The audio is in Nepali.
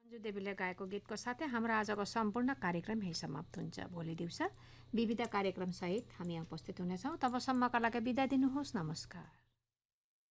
सञ्जु देवीले गाएको गीतको साथै हाम्रो आजको सम्पूर्ण कार्यक्रम यही समाप्त हुन्छ। भोलि दिउँसो विविध कार्यक्रमसहित हामी यहाँ उपस्थित हुनेछौँ। तबसम्मका लागि बिदा दिनुहोस्। नमस्कार।